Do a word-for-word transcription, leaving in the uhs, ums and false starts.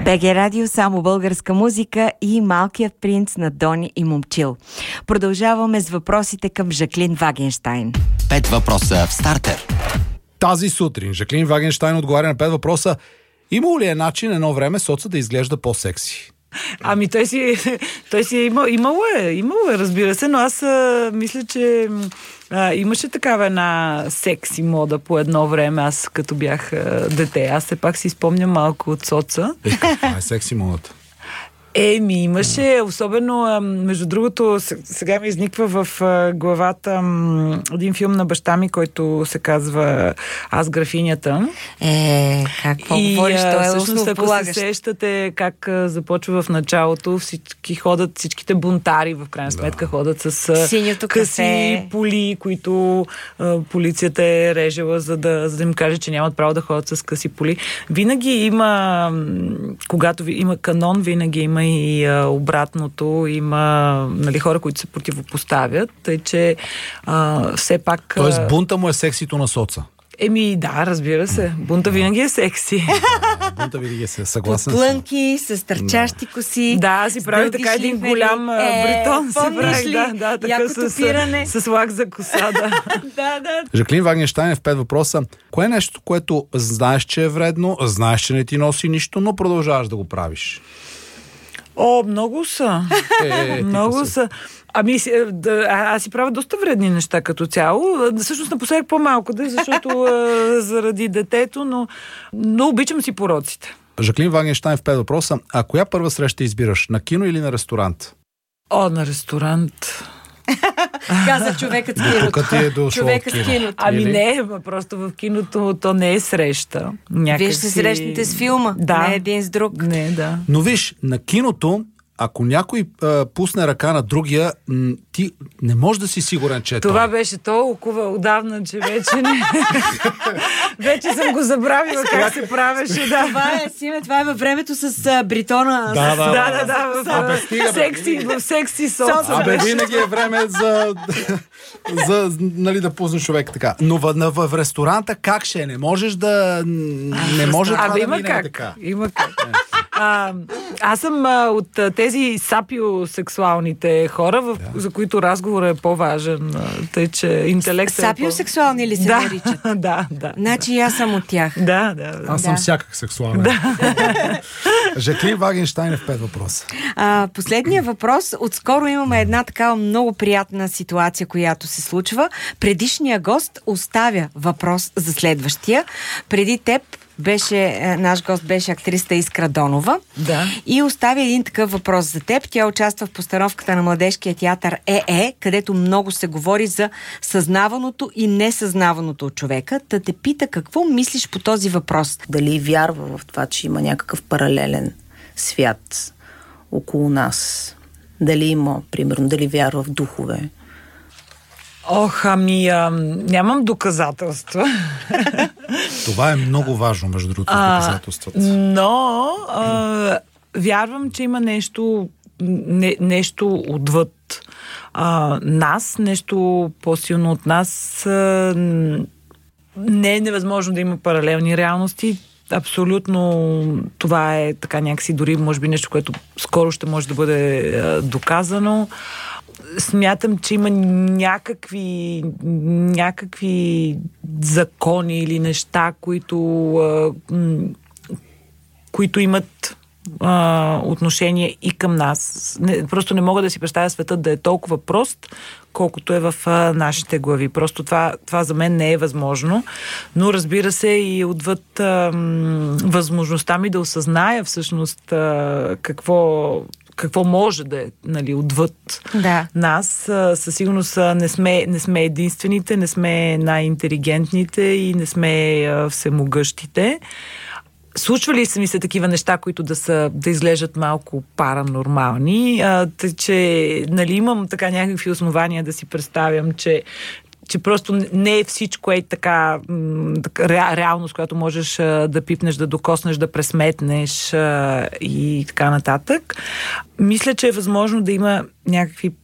БГ Радио, само българска музика и Малкият принц на Дони и Момчил. Продължаваме с въпросите към Жаклин Вагенщайн. Пет въпроса в стартер. Тази сутрин Жаклин Вагенщайн отговаря на пет въпроса. Имало ли е начин едно време соца да изглежда по-секси? Ами той си, той си е имал, имало е, имало е, разбира се, но аз а, мисля, че а, имаше такава една секси мода по едно време, аз като бях а, дете. Аз все пак си спомням малко от соца. Е, каква е секси модата? Еми, имаше, особено, между другото, сега ми изниква в главата един филм на баща ми, който се казва Аз графинята. Е, какво говориш, той е всъщност, ако се сещате как започва в началото, всички ходят, всичките бунтари в крайна сметка да. ходят с синьото къси кафе. поли, които а, полицията е режела, за да, за да им каже, че нямат право да ходят с къси поли. Винаги има, когато има канон, винаги има и а, обратното, има, нали, хора, които се противопоставят, тъй че а, все пак... Тоест бунта му е сексито на соца. Еми, да, разбира се. Бунта винаги е секси. Да, бунта винаги е съгласен. Плънки, с търчащи коси. Да, си прави така един голям е, бритон. Си прави, да, да, така с, с, с лак за коса, да. да, да. Жаклин Вагенщайн в пет въпроса. Кое е нещо, което знаеш, че е вредно, знаеш, че не ти носи нищо, но продължаваш да го правиш? О, много са. Е, е, е, много са. Ами, да, аз си правя доста вредни неща като цяло. Всъщност напоследък по-малко, да, защото а, заради детето, но, но обичам си пороците. Жаклин Вагенщайн в пет въпроса. А коя първа среща избираш? На кино или на ресторант? О, на ресторант. Каза човекът с киното. Е човекът с киното. Ами не, просто в киното то не е среща. Някак Виж се си... срещнете с филма, да. не един с друг. Не, да. Но виж, на киното, ако някой а, пусне ръка на другия, м- ти не можеш да си сигурен, че е това той. беше толкова отдавна, че вече не... вече съм го забравила как се правеше. Да. Това е, Симе, това е във времето с а, бритона. Да, с... да, да, да, да, в, Абе, стига, секси, в секси соца. Абе, винаги е време за, за нали, да пуснеш човек така. Но в, в, в ресторанта как ще е? Не можеш да... Не може това Абе, да има мине как. така. Има как. А, аз съм а, от а, тези сапиосексуалните хора, в, да. за които разговорът е по-важен. Тъй, че интелектът е сапиосексуални ли се да, наричат? да, да. Значи аз съм от тях. Да, да. да. Аз съм да. всякак сексуален. Да. Жаклин Вагенщайн в пет въпроса. А, последният въпрос. Отскоро имаме една такава много приятна ситуация, която се случва. Предишният гост оставя въпрос за следващия. Преди теб беше, наш гост беше актрисата Искра Донова. Да. И оставя един такъв въпрос за теб. Тя участва в постановката на Младежкия театър ЕЕ, където много се говори за съзнаваното и несъзнаваното от човека. Та те пита какво мислиш по този въпрос. Дали вярва в това, че има някакъв паралелен свят около нас? Дали има, примерно, дали вярва в духове? Ох, ами а, нямам доказателства. Това е много важно, между другото, а, доказателствата. Но а, вярвам, че има нещо, не, нещо отвъд а, нас, нещо по-силно от нас. А, не е невъзможно да има паралелни реалности. Абсолютно това е така някакси, дори може би нещо, което скоро ще може да бъде а, доказано. Смятам, че има някакви, някакви закони или неща, които, а, които имат а, отношение и към нас. Не, просто не мога да си представя светът да е толкова прост, колкото е в а, нашите глави. Просто това, това за мен не е възможно. Но разбира се и отвъд а, възможността ми да осъзная всъщност а, какво... какво може да е, нали, отвъд да. нас. Със сигурност не сме, не сме единствените, не сме най-интелигентните и не сме а, всемогъщите. Случвали са ми се такива неща, които да са, да изглеждат малко паранормални, а, тъй, че, нали, имам така някакви основания да си представям, че че просто не е всичко е така ре, реалност, която можеш а, да пипнеш, да докоснеш, да пресметнеш а, и така нататък. Мисля, че е възможно да има някакви